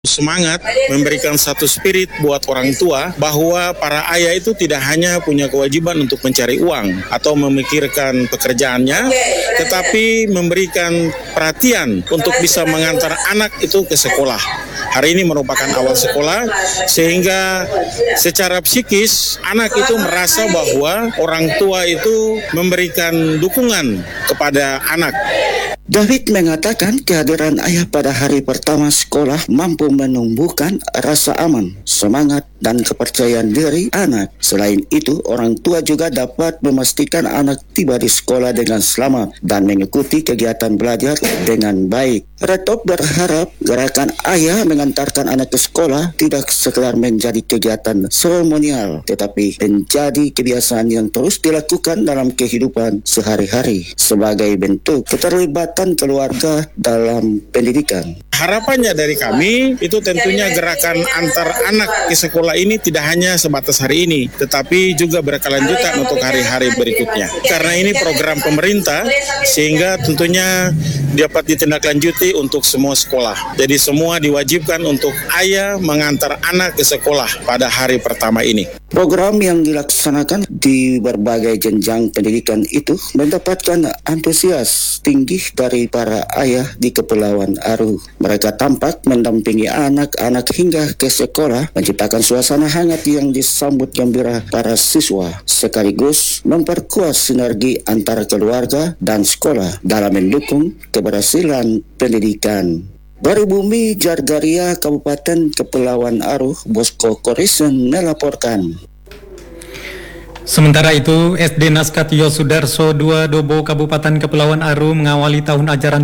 semangat memberikan satu spirit buat orang tua bahwa para ayah itu tidak hanya punya kewajiban untuk mencari uang atau memikirkan pekerjaannya, tetapi memberikan perhatian untuk bisa mengantar anak itu ke sekolah. Hari ini merupakan awal sekolah, sehingga secara psikis anak itu merasa bahwa orang tua itu memberikan dukungan kepada anak. David mengatakan kehadiran ayah pada hari pertama sekolah mampu menumbuhkan rasa aman, semangat, dan kepercayaan diri anak. Selain itu, orang tua juga dapat memastikan anak tiba di sekolah dengan selamat dan mengikuti kegiatan belajar dengan baik. Retop berharap gerakan ayah mengantarkan anak ke sekolah tidak sekedar menjadi kegiatan seremonial, tetapi menjadi kebiasaan yang terus dilakukan dalam kehidupan sehari-hari sebagai bentuk keterlibatan keluarga dalam pendidikan. Harapannya dari kami itu tentunya gerakan antar anak ke sekolah ini tidak hanya sebatas hari ini, tetapi juga berkelanjutan untuk hari-hari berikutnya. Karena ini program pemerintah, sehingga tentunya dapat ditindaklanjuti untuk semua sekolah. Jadi semua diwajibkan untuk ayah mengantar anak ke sekolah pada hari pertama ini. Program yang dilaksanakan di berbagai jenjang pendidikan itu mendapatkan antusias tinggi dari para ayah di Kepulauan Aru. Mereka tampak mendampingi anak-anak hingga ke sekolah, menciptakan suasana hangat yang disambut gembira para siswa, sekaligus memperkuat sinergi antara keluarga dan sekolah dalam mendukung keberhasilan pendidikan. Dari Bumi Jargaria, Kabupaten Kepulauan Aru, Bosco Korisen melaporkan. Sementara itu, SD Naskat Yosudarso 2 Dobo Kabupaten Kepulauan Aru mengawali tahun ajaran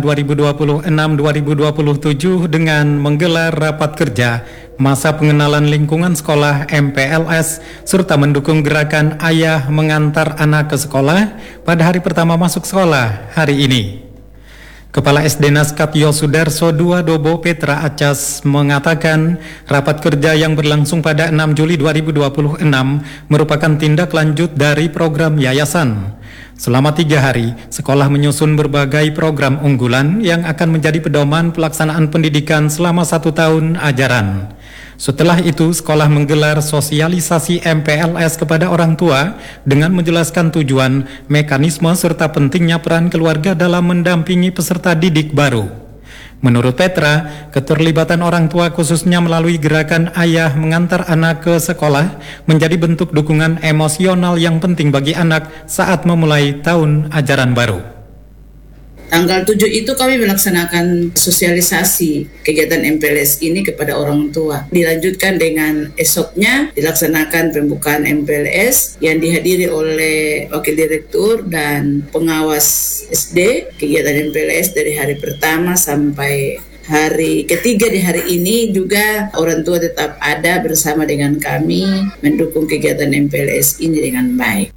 2026-2027 dengan menggelar rapat kerja masa pengenalan lingkungan sekolah MPLS serta mendukung gerakan ayah mengantar anak ke sekolah pada hari pertama masuk sekolah hari ini. Kepala SD Naskat Yosudarso 2 Dobo Petra Acas mengatakan rapat kerja yang berlangsung pada 6 Juli 2026 merupakan tindak lanjut dari program yayasan. Selama 3 hari, sekolah menyusun berbagai program unggulan yang akan menjadi pedoman pelaksanaan pendidikan selama 1 tahun ajaran. Setelah itu, sekolah menggelar sosialisasi MPLS kepada orang tua dengan menjelaskan tujuan, mekanisme, serta pentingnya peran keluarga dalam mendampingi peserta didik baru. Menurut Petra, keterlibatan orang tua khususnya melalui gerakan ayah mengantar anak ke sekolah menjadi bentuk dukungan emosional yang penting bagi anak saat memulai tahun ajaran baru. Tanggal 7 itu kami melaksanakan sosialisasi kegiatan MPLS ini kepada orang tua. Dilanjutkan dengan esoknya dilaksanakan pembukaan MPLS yang dihadiri oleh Wakil Direktur dan pengawas SD. Kegiatan MPLS dari hari pertama sampai hari ketiga di hari ini juga orang tua tetap ada bersama dengan kami mendukung kegiatan MPLS ini dengan baik.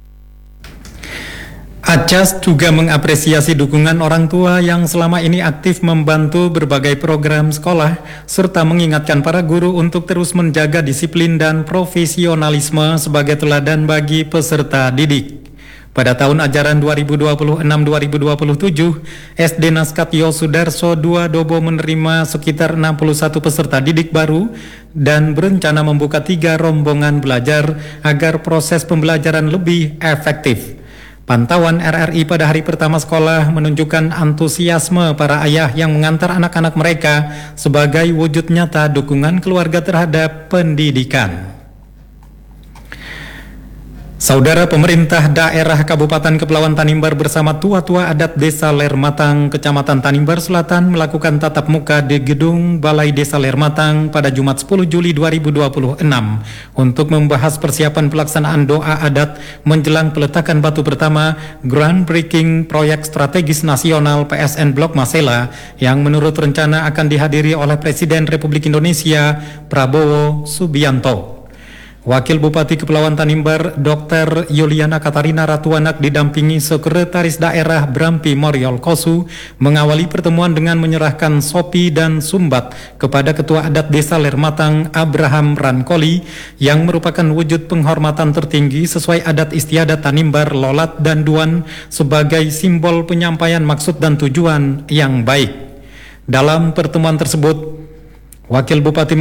Acas juga mengapresiasi dukungan orang tua yang selama ini aktif membantu berbagai program sekolah, serta mengingatkan para guru untuk terus menjaga disiplin dan profesionalisme sebagai teladan bagi peserta didik. Pada tahun ajaran 2026-2027, SD Naskat Yosudarso 2 Dobo menerima sekitar 61 peserta didik baru dan berencana membuka 3 rombongan belajar agar proses pembelajaran lebih efektif. Pantauan RRI pada hari pertama sekolah menunjukkan antusiasme para ayah yang mengantar anak-anak mereka sebagai wujud nyata dukungan keluarga terhadap pendidikan. Saudara, pemerintah daerah Kabupaten Kepulauan Tanimbar bersama tua-tua adat Desa Lermatang, Kecamatan Tanimbar Selatan melakukan tatap muka di Gedung Balai Desa Lermatang pada Jumat 10 Juli 2026 untuk membahas persiapan pelaksanaan doa adat menjelang peletakan batu pertama groundbreaking proyek strategis nasional PSN Blok Masela yang menurut rencana akan dihadiri oleh Presiden Republik Indonesia Prabowo Subianto. Wakil Bupati Kepulauan Tanimbar, Dr. Yuliana Katarina Ratuanak didampingi Sekretaris Daerah Brampi Moriol Kosu mengawali pertemuan dengan menyerahkan sopi dan sumbat kepada Ketua Adat Desa Lermatang Abraham Rankoli yang merupakan wujud penghormatan tertinggi sesuai adat istiadat Tanimbar, Lolat, dan Duan sebagai simbol penyampaian maksud dan tujuan yang baik. Dalam pertemuan tersebut, Wakil Bupati